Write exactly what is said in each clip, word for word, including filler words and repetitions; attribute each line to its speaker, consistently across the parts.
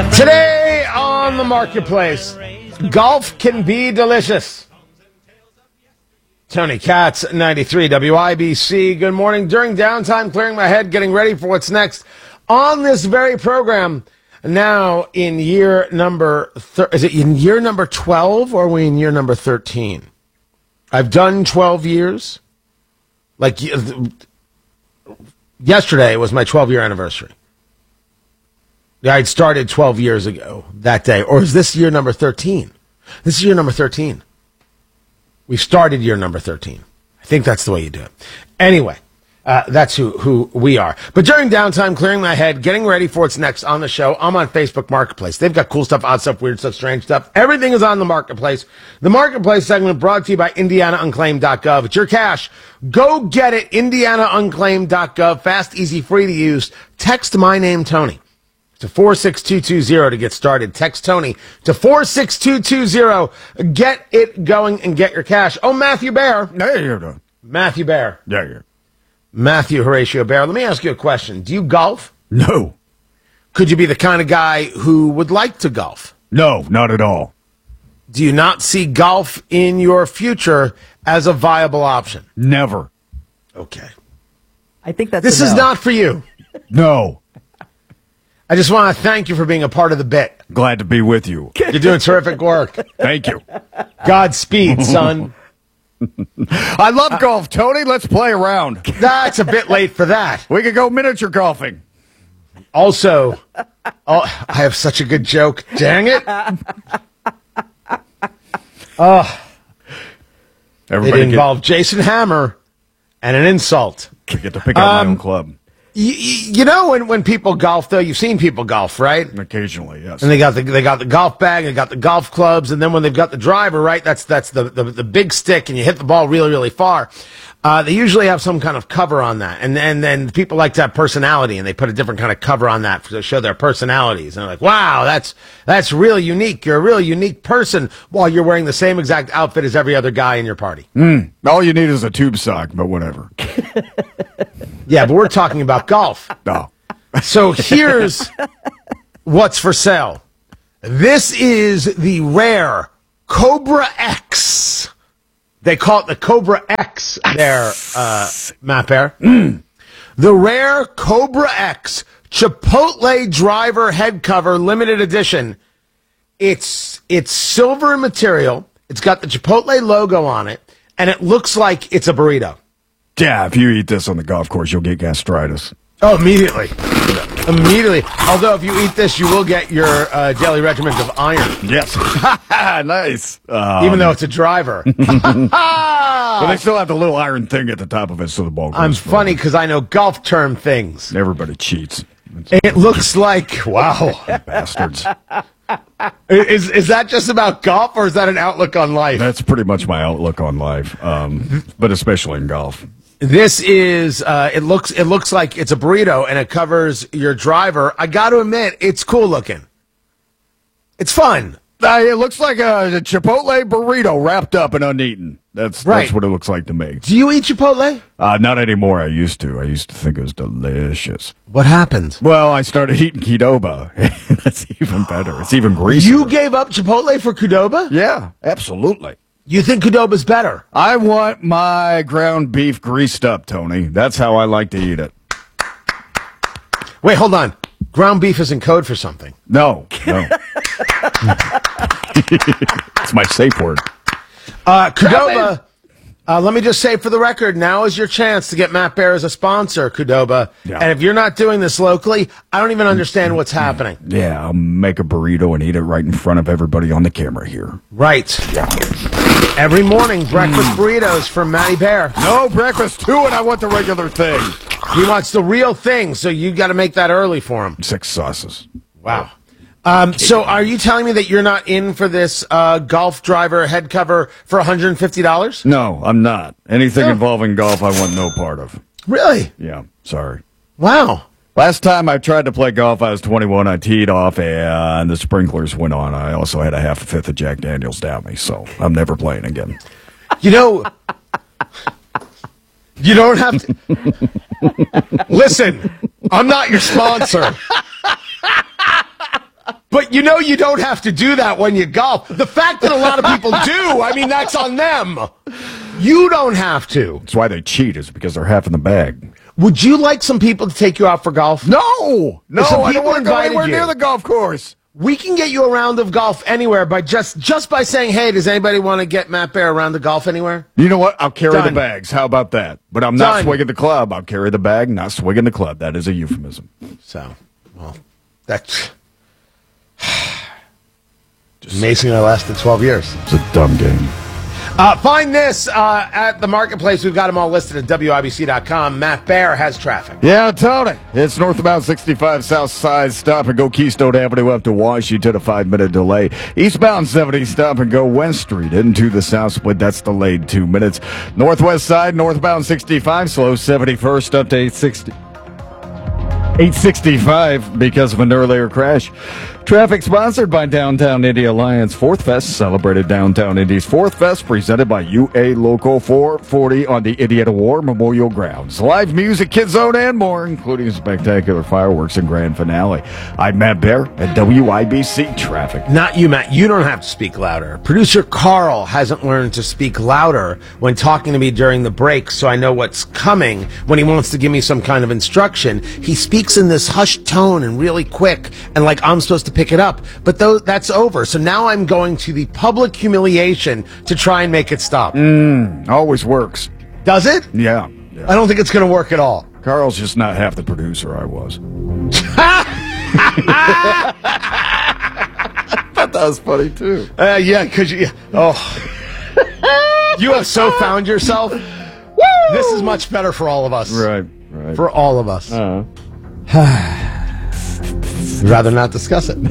Speaker 1: Today on the marketplace, golf can be delicious. Tony Katz, ninety-three W I B C. Good morning. During downtime, clearing my head, getting ready for what's next on this very program. Now in year number, thir- is it in year number twelve or are we in year number thirteen? I've done twelve years. Like yesterday was my twelve-year anniversary. Yeah, I'd started twelve years ago that day. Or is this year number thirteen? This is year number thirteen. We started year number thirteen. I think that's the way you do it. Anyway, uh, that's who, who we are. But during downtime, clearing my head, getting ready for what's next on the show, I'm on Facebook Marketplace. They've got cool stuff, odd stuff, weird stuff, strange stuff. Everything is on the Marketplace. The Marketplace segment brought to you by Indiana Unclaimed dot gov. It's your cash. Go get it, Indiana Unclaimed dot gov. Fast, easy, free to use. Text my name, Tony, to four six two two zero to get started. Text Tony to four six two two zero. Get it going and get your cash. Oh, Matthew Bear.
Speaker 2: No, you're doing.
Speaker 1: Matthew Bear.
Speaker 2: Yeah, you're.
Speaker 1: Matthew Horatio Bear. Let me ask you a question. Do you golf?
Speaker 2: No.
Speaker 1: Could you be the kind of guy who would like to golf?
Speaker 2: No, not at all.
Speaker 1: Do you not see golf in your future as a viable option?
Speaker 2: Never.
Speaker 1: Okay.
Speaker 3: I think that's
Speaker 1: This
Speaker 3: a
Speaker 1: is
Speaker 3: no.
Speaker 1: not for you.
Speaker 2: No.
Speaker 1: I just want to thank you for being a part of the bit.
Speaker 2: Glad to be with you.
Speaker 1: You're doing terrific work.
Speaker 2: Thank you.
Speaker 1: Godspeed, son.
Speaker 2: I love golf, Tony. Let's play around.
Speaker 1: That's a bit late for that.
Speaker 2: We could go miniature golfing.
Speaker 1: Also, oh, I have such a good joke. Dang it. Oh,
Speaker 2: Everybody
Speaker 1: it involved Jason Hammer and an insult.
Speaker 2: get, get to pick out
Speaker 1: Um,
Speaker 2: my own club.
Speaker 1: You, you know when, when people golf, though, you've seen people golf, right?
Speaker 2: Occasionally, yes.
Speaker 1: And they got the they got the golf bag, they got the golf clubs, and then when they've got the driver, right, that's that's the, the, the big stick, and you hit the ball really, really far. Uh, they usually have some kind of cover on that, and and then people like to have personality, and they put a different kind of cover on that to show their personalities. And they're like, wow, that's that's really unique. You're a really unique person while you're wearing the same exact outfit as every other guy in your party.
Speaker 2: Mm, all you need is a tube sock, but whatever.
Speaker 1: Yeah, but we're talking about golf.
Speaker 2: No.
Speaker 1: So here's what's for sale. This is the rare Cobra X. They call it the Cobra X there, uh, Matt Bear. Mm. The rare Cobra X Chipotle driver head cover limited edition. It's it's silver material. It's got the Chipotle logo on it, and it looks like it's a burrito.
Speaker 2: Yeah, if you eat this on the golf course, you'll get gastritis.
Speaker 1: Oh, immediately. Immediately. Although if you eat this, you will get your uh, daily regiment of iron.
Speaker 2: Yes. Nice. Um,
Speaker 1: Even though it's a driver.
Speaker 2: But they still have the little iron thing at the top of it so the ball goes
Speaker 1: I'm
Speaker 2: forward.
Speaker 1: funny because I know golf term things.
Speaker 2: Everybody cheats.
Speaker 1: It looks like, wow.
Speaker 2: Bastards.
Speaker 1: Is is that just about golf, or is that an outlook on life?
Speaker 2: That's pretty much my outlook on life, um, but especially in golf.
Speaker 1: This is, uh, it looks it looks like it's a burrito, and it covers your driver. I got to admit, it's cool looking. It's fun.
Speaker 2: Uh, it looks like a, a Chipotle burrito wrapped up and uneaten. That's
Speaker 1: Right.
Speaker 2: that's what it looks like to me.
Speaker 1: Do you eat Chipotle?
Speaker 2: Uh, not anymore. I used to. I used to think it was delicious.
Speaker 1: What happened?
Speaker 2: Well, I started eating Qdoba. That's even better. It's even greasier.
Speaker 1: You gave up Chipotle for Qdoba?
Speaker 2: Yeah, absolutely.
Speaker 1: You think Qdoba's better?
Speaker 2: I want my ground beef greased up, Tony. That's how I like to eat it.
Speaker 1: Wait, hold on. Ground beef isn't code for something.
Speaker 2: No, no. It's my safe word.
Speaker 1: Uh, Qdoba, uh, let me just say for the record, now is your chance to get Matt Bear as a sponsor, Qdoba.
Speaker 2: Yeah.
Speaker 1: And if you're not doing this locally, I don't even understand what's happening.
Speaker 2: Yeah, I'll make a burrito and eat it right in front of everybody on the camera here.
Speaker 1: Right. Every morning, breakfast burritos from Matty Bear.
Speaker 2: No breakfast too, and I want the regular thing.
Speaker 1: He wants the real thing, so you got to make that early for him.
Speaker 2: Six sauces.
Speaker 1: Wow. Um, so are you telling me that you're not in for this uh, golf driver head cover for one hundred fifty dollars?
Speaker 2: No, I'm not. Anything
Speaker 1: Oh.
Speaker 2: involving golf, I want no part of.
Speaker 1: Really?
Speaker 2: Yeah, sorry.
Speaker 1: Wow.
Speaker 2: Last time I tried to play golf, I was twenty-one. I teed off, and the sprinklers went on. I also had a half a fifth of Jack Daniels down me, so I'm never playing again.
Speaker 1: You know, you don't have to. Listen, I'm not your sponsor. But you know you don't have to do that when you golf. The fact that a lot of people do, I mean, that's on them. You don't have to.
Speaker 2: That's why they cheat, is because they're half in the bag.
Speaker 1: Would you like some people to take you out for golf?
Speaker 2: No! No,
Speaker 1: Some
Speaker 2: I don't
Speaker 1: people
Speaker 2: want to go
Speaker 1: invited
Speaker 2: anywhere
Speaker 1: you.
Speaker 2: near the golf course.
Speaker 1: We can get you a round of golf anywhere by just just by saying, hey, does anybody want to get Matt Bear a round of golf anywhere?
Speaker 2: You know what? I'll carry
Speaker 1: Done.
Speaker 2: the bags. How about that? But I'm not
Speaker 1: Done.
Speaker 2: swinging the club. I'll carry the bag, not swinging the club. That is a euphemism.
Speaker 1: So, well, that's just amazing. I lasted twelve years.
Speaker 2: It's a dumb game.
Speaker 1: Uh, find this uh, at the marketplace. We've got them all listed at W I B C dot com. Matt Bear has traffic.
Speaker 2: Yeah, Tony. It's northbound sixty-five south side. Stop and go Keystone Avenue up to Washington. A five-minute delay. Eastbound seventy. Stop and go West Street into the south split. That's delayed two minutes. Northwest side, northbound sixty-five. Slow seventy-first up to eight sixty. eight sixty-five because of an earlier crash. Traffic sponsored by Downtown Indy Alliance. Fourth Fest celebrated Downtown Indy's Fourth Fest, presented by U A Local four forty on the Indiana War Memorial Grounds. Live music, Kid Zone, and more, including spectacular fireworks and grand finale. I'm Matt Bear at W I B C Traffic.
Speaker 1: Not you, Matt. You don't have to speak louder. Producer Carl hasn't learned to speak louder when talking to me during the break, so I know what's coming when he wants to give me some kind of instruction. He speaks in this hushed tone and really quick, and like I'm supposed to pick it up. But though that's over, so now I'm going to the public humiliation to try and make it stop.
Speaker 2: Mm, always works.
Speaker 1: Does it?
Speaker 2: Yeah, yeah.
Speaker 1: I don't think it's going to work at all.
Speaker 2: Carl's just not half the producer I was. I thought that was funny, too.
Speaker 1: Uh, yeah, because you... Oh. You have so found yourself. Woo! This is much better for all of us.
Speaker 2: Right, right.
Speaker 1: For all of us.
Speaker 2: Uh-huh.
Speaker 1: I'd rather not discuss it.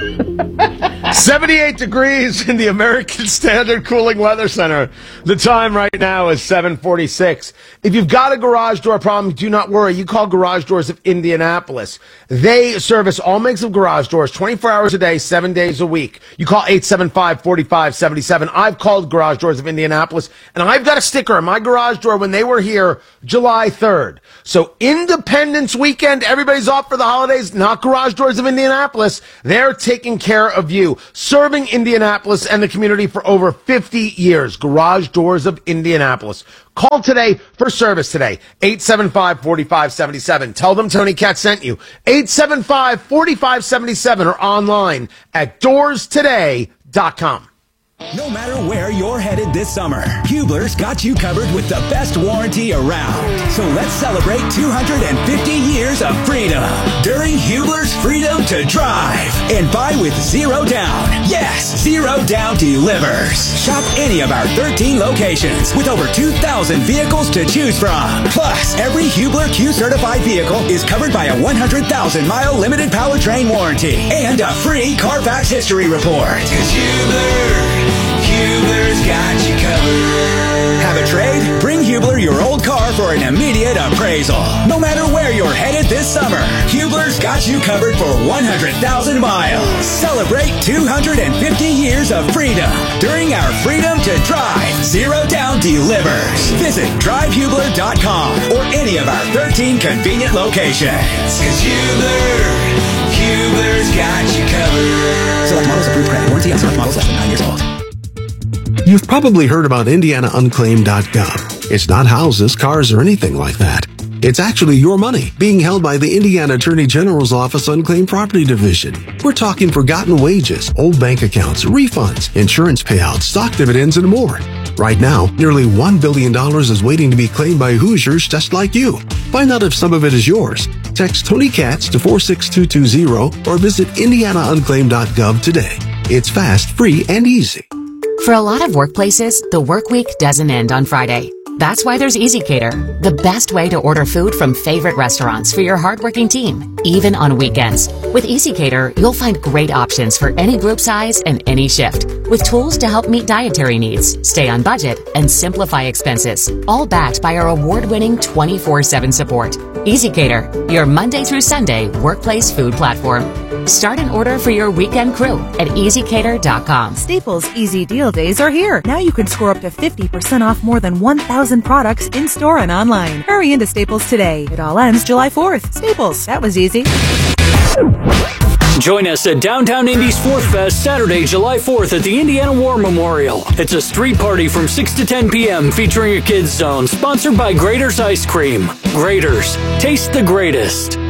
Speaker 1: seventy-eight degrees in the American Standard Cooling Weather Center. The time right now is seven forty-six. If you've got a garage door problem, do not worry. You call Garage Doors of Indianapolis. They service all makes of garage doors twenty-four hours a day, seven days a week. You call eight seven five, four five seven seven. I've called Garage Doors of Indianapolis, and I've got a sticker on my garage door when they were here July third. So Independence weekend, everybody's off for the holidays, not Garage Doors of Indianapolis. They're taking care of you. Serving Indianapolis and the community for over fifty years. Garage Doors of Indianapolis. Call today for service today. eight seven five, four five seven seven. Tell them Tony Katz sent you. eight seven five, four five seven seven or online at doors today dot com.
Speaker 3: No matter where you're headed this summer, Hubler's got you covered with the best warranty around. So let's celebrate two hundred fifty years of freedom during Hubler's Freedom to Drive and buy with zero down. Yes, zero down delivers. Shop any of our thirteen locations with over two thousand vehicles to choose from. Plus, every Hubler Q-certified vehicle is covered by a one hundred thousand mile limited powertrain warranty and a free Carfax history report. 'Cause Hubler... Hubler's got you covered. Have a trade? Bring Hubler your old car for an immediate appraisal. No matter where you're headed this summer, Hubler's got you covered for one hundred thousand miles. Celebrate two hundred fifty years of freedom during our Freedom to Drive Zero Down Delivers. Visit drive hubler dot com or any of our thirteen convenient locations. 'Cause Hubler, Hubler's got you covered. Select models approved credit. Warranty on select models less than nine years old.
Speaker 4: You've probably heard about indiana unclaimed dot gov. It's not houses, cars, or anything like that. It's actually your money being held by the Indiana Attorney General's Office Unclaimed Property Division. We're talking forgotten wages, old bank accounts, refunds, insurance payouts, stock dividends, and more. Right now, nearly one billion dollars is waiting to be claimed by Hoosiers just like you. Find out if some of it is yours. Text Tony Katz to four six two two zero or visit indiana unclaimed dot gov today. It's fast, free, and easy.
Speaker 5: For a lot of workplaces, the work week doesn't end on Friday. That's why there's EasyCater, the best way to order food from favorite restaurants for your hardworking team, even on weekends. With EasyCater, you'll find great options for any group size and any shift, with tools to help meet dietary needs, stay on budget, and simplify expenses, all backed by our award-winning twenty-four seven support. EasyCater, your Monday through Sunday workplace food platform. Start an order for your weekend crew at easy cater dot com.
Speaker 6: Staples Easy Deal Days are here. Now you can score up to fifty percent off more than one thousand products in-store and online. Hurry into Staples today. It all ends July fourth. Staples, that was easy.
Speaker 7: Join us at Downtown Indy's Fourth Fest Saturday, July fourth at the Indiana War Memorial. It's a street party from six to ten p.m. featuring a kids zone, sponsored by Grater's Ice Cream. Grater's, taste the greatest.